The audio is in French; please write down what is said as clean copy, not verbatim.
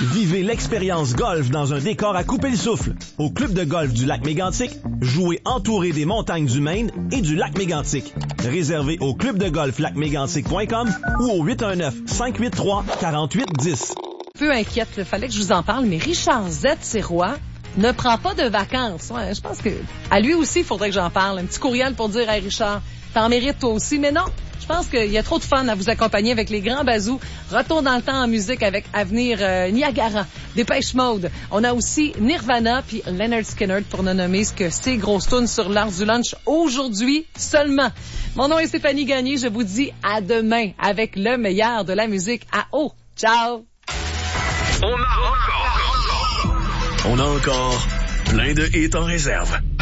Vivez l'expérience golf dans un décor à couper le souffle. Au club de golf du lac Mégantic, jouez entouré des montagnes du Maine et du lac Mégantic. Réservé au clubdegolflacmégantic.com ou au 819-583-4810. Peu inquiète, il fallait que je vous en parle, mais Richard Z. Sirois ne prend pas de vacances. Ouais, je pense que à lui aussi, il faudrait que j'en parle. Un petit courriel pour dire « Hey Richard, t'en mérites toi aussi », mais non. Je pense qu'il y a trop de fun à vous accompagner avec les grands bazous. Retour dans le temps en musique avec Avenir Niagara, Dépêche Mode. On a aussi Nirvana puis Leonard Skinner pour ne nommer ce que c'est grosse toune sur l'heure du lunch aujourd'hui seulement. Mon nom est Stéphanie Gagné. Je vous dis à demain avec le meilleur de la musique à eau. Ciao! On a encore plein de hits en réserve.